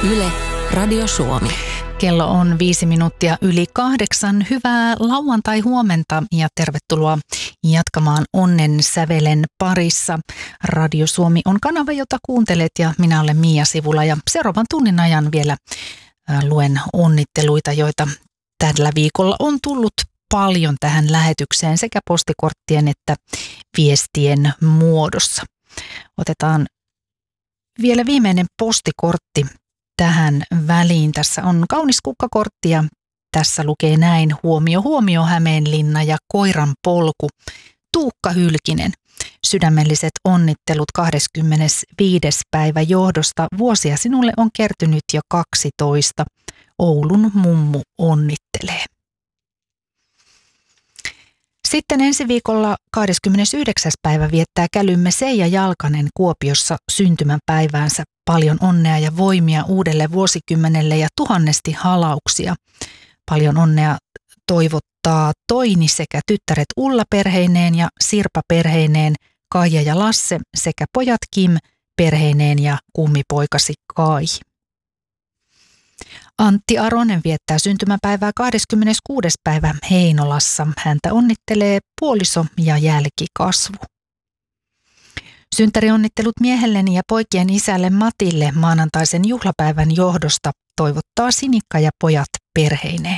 Yle, Radio Suomi. Kello on 5 minuuttia yli 8. Hyvää lauantai-huomenta ja tervetuloa jatkamaan Onnen sävelen parissa. Radio Suomi on kanava, jota kuuntelet ja minä olen Mia Sivula ja seuraavan tunnin ajan vielä luen onnitteluita, joita tällä viikolla on tullut paljon tähän lähetykseen sekä postikorttien että viestien muodossa. Otetaan vielä viimeinen postikortti tähän väliin. Tässä on kaunis kukkakortti ja tässä lukee näin: huomio, huomio Hämeenlinna ja koiran polku. Tuukka Hylkinen. Sydämelliset onnittelut 25. päivä johdosta. Vuosia sinulle on kertynyt jo 12. Oulun mummu onnittelee. Sitten ensi viikolla 29. päivä viettää kälymme Seija Jalkanen Kuopiossa syntymäpäiväänsä. Paljon onnea ja voimia uudelle vuosikymmenelle ja tuhannesti halauksia. Paljon onnea toivottaa Toini sekä tyttäret Ulla perheineen ja Sirpa perheineen, Kaija ja Lasse sekä pojat Kim perheineen ja kummipoikasi Kai. Antti Aronen viettää syntymäpäivää 26. päivä Heinolassa. Häntä onnittelee puoliso ja jälkikasvu. Synttärionnittelut miehelleni ja poikien isälle Matille maanantaisen juhlapäivän johdosta toivottaa Sinikka ja pojat perheineen.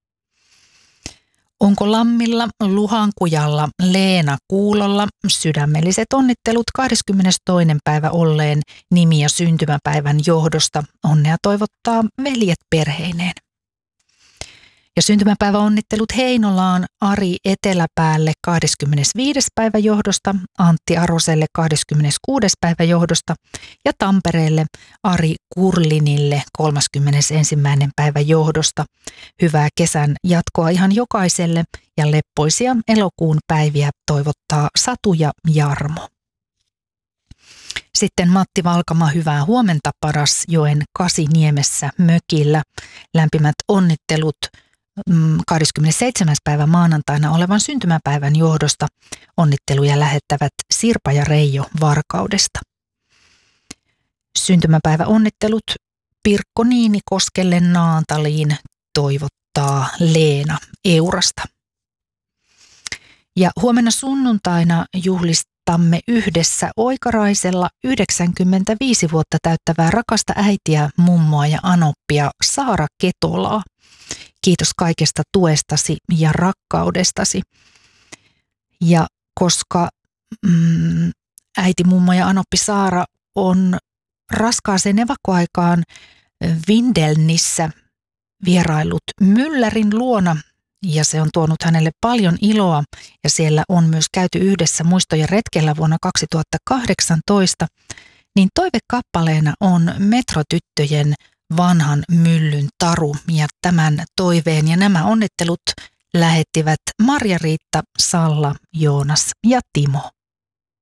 Onko Lammilla, Luhankujalla, Leena Kuulolla sydämelliset onnittelut 22. päivä olleen nimi- ja syntymäpäivän johdosta. Onnea toivottaa veljet perheineen. Ja syntymäpäiväonnittelut Heinolaan Ari Eteläpäälle 25. päivä johdosta, Antti Aroselle 26. päivä johdosta ja Tampereelle Ari Kurlinille 31. päivä johdosta. Hyvää kesän jatkoa ihan jokaiselle ja leppoisia elokuun päiviä toivottaa Satu ja Jarmo. Sitten Matti Valkama, hyvää huomenta Parasjoen Kasiniemessä mökillä. Lämpimät onnittelut 27. päivä maanantaina olevan syntymäpäivän johdosta. Onnitteluja lähettävät Sirpa ja Reijo Varkaudesta. Syntymäpäiväonnittelut Pirkko Niinikoskelle Naantaliin toivottaa Leena Eurasta. Ja huomenna sunnuntaina juhlistamme yhdessä Oikaraisella 95 vuotta täyttävää rakasta äitiä, mummoa ja anoppia Saara Ketolaa. Kiitos kaikesta tuestasi ja rakkaudestasi. Ja koska äiti, mummo ja anoppi Saara on raskaaseen evakkoaikaan Vindelnissä vieraillut myllärin luona ja se on tuonut hänelle paljon iloa ja siellä on myös käyty yhdessä muistojen retkellä vuonna 2018, niin toivekappaleena on Metrotyttöjen Vanhan myllyn taru ja tämän toiveen ja nämä onnittelut lähettivät Marja-Riitta, Salla, Joonas ja Timo.